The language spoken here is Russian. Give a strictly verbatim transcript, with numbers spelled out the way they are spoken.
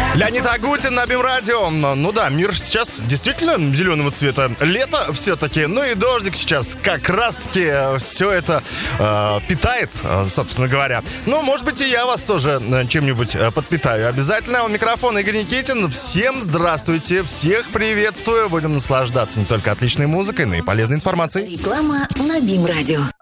Леонид Агутин на БИМ-радио. Ну да, мир сейчас действительно зеленого цвета. Лето все-таки, ну и дождик сейчас как раз-таки все это э, питает, собственно говоря. Ну, может быть, и я вас тоже чем-нибудь подпитаю. Обязательно. У микрофона Игорь Никитин. Всем здравствуйте, всех приветствую. Будем наслаждаться не только отличной музыкой, но и полезной информацией. Реклама на БИМ-радио.